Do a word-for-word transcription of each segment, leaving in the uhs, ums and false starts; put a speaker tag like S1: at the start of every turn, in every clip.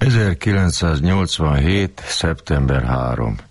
S1: ezerkilencszáznyolcvanhét. szeptember harmadika.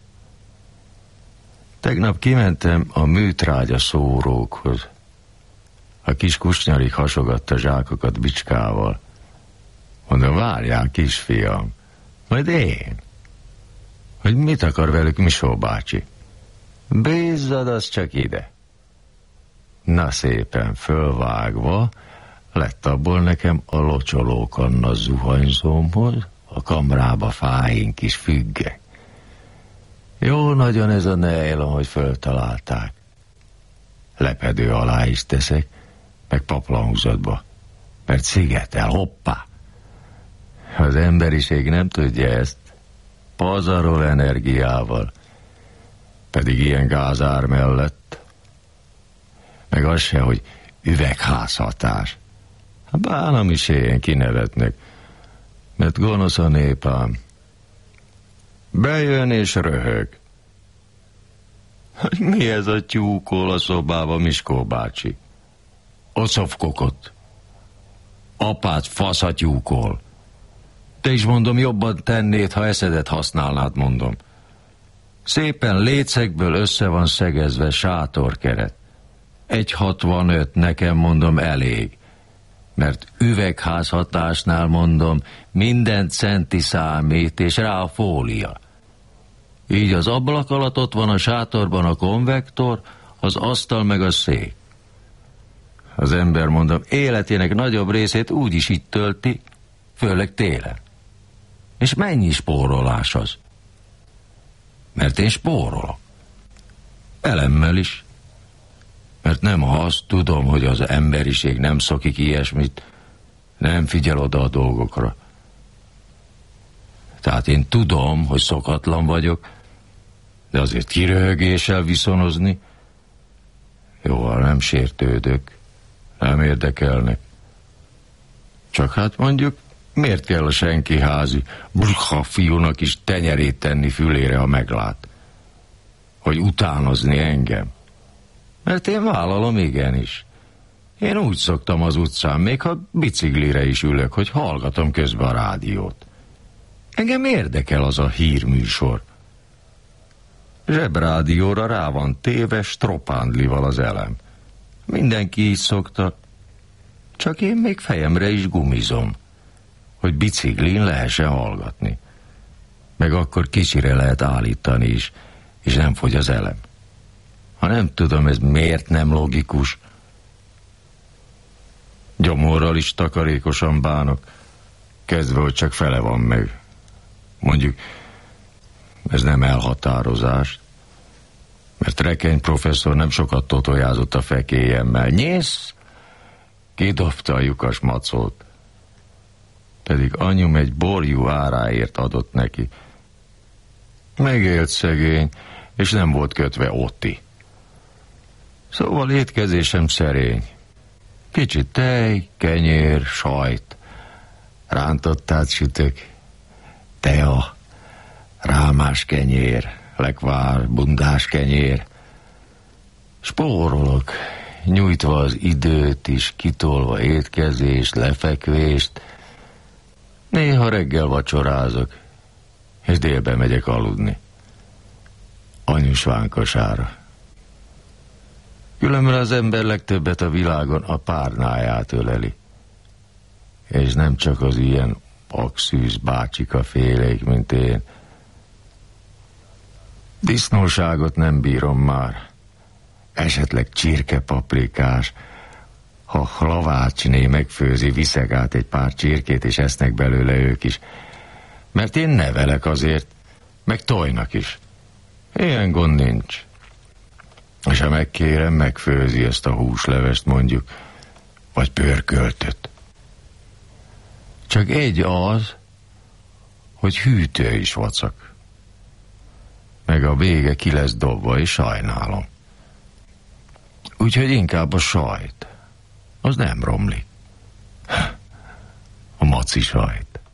S1: Tegnap kimentem a műtrágya szórókhoz. A kis kusnyarik hasogatta zsákokat bicskával. Mondom, várjál, kisfiam, majd én. Hogy mit akar velük Misó bácsi? Bízzad, az csak ide. Na szépen fölvágva lett abból nekem a locsolókanna zuhanyzómhoz, a kamrába fájén kis függe. Jó nagyon ez a nejlon, hogy föltalálták. Lepedő alá is teszek, meg paplanhúzatba, mert szigetel, hoppá. Az emberiség nem tudja ezt, pazarol energiával, pedig ilyen gázár mellett. Meg az se, hogy üvegházhatás. Bánom is ilyen kinevetnek, mert gonosz a népám. Bejön és röhög. Mi ez a tyúkol a szobába, Miskó bácsi? Ocofkokot. Apád fasz a tyúkol. Te is mondom, jobban tennéd, ha eszedet használnád, mondom. Szépen lécekből össze van szegezve sátorkeret. egy hatvanöt nekem, mondom, elég. Mert üvegházhatásnál, mondom, minden centi számít, és rá a fólia. Így az ablak alatt ott van a sátorban a konvektor, az asztal meg a szék. Az ember, mondom, életének nagyobb részét úgy is itt tölti, főleg télen. És mennyi spórolás az? Mert én spórolok. Elemmel is. Mert nem azt tudom, hogy az emberiség nem szokik ilyesmit, nem figyel oda a dolgokra. Tehát én tudom, hogy szokatlan vagyok, de azért kiröhögéssel viszonozni, jóval nem sértődök, nem érdekelnek. Csak hát mondjuk, miért kell a senki házi brukha fiúnak is tenyerét tenni fülére, ha meglát? Hogy utánozni engem? Mert én vállalom, igenis. Én úgy szoktam az utcán, még ha biciklire is ülök, hogy hallgatom közben a rádiót. Engem érdekel az a hírműsor. Zsebrádióra rá van téve stropándlival az elem. Mindenki így szokta. Csak én még fejemre is gumizom, hogy biciklin lehessen hallgatni. Meg akkor kicsire lehet állítani is, és nem fogy az elem. Ha nem tudom, ez miért nem logikus. Gyomorral is takarékosan bánok, kezdve, hogy csak fele van meg. Mondjuk, ez nem elhatározás, mert Rekeny professzor nem sokat totojázott a fekélyemmel. Nyész, kidobta a lyukas macót. Pedig anyum egy borjú áráért adott neki. Megélt szegény, és nem volt kötve Otti. Szóval étkezésem szerény. Kicsit tej, kenyér, sajt, rántottát sütök, tea, rámás kenyér, lekvár, bundás kenyér. Spórolok, nyújtva az időt is, kitolva étkezést, lefekvést. Néha reggel vacsorázok, és délben megyek aludni. Anyusvánkosára. Különben az ember legtöbbet a világon a párnáját öleli. És nem csak az ilyen pakszűz bácsika félék, mint én. Disznóságot nem bírom már. Esetleg csirkepaprikás. Ha Hlavácsné megfőzi, viszek át egy pár csirkét, és esznek belőle ők is. Mert én nevelek azért, meg tojnak is. Ilyen gond nincs. És ha megkérem, megfőzi ezt a húslevest, mondjuk, vagy pörköltöt. Csak egy az, hogy hűtő is vacak. Meg a vége ki lesz dobva, és sajnálom. Úgyhogy inkább a sajt. Az nem romlik. A maci sajt.